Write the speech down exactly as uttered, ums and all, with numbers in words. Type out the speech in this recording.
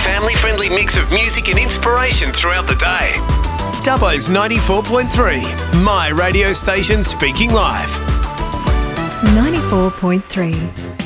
family-friendly mix of music and inspiration throughout the day. Dubbo's ninety-four point three, my radio station speaking live. ninety-four point three.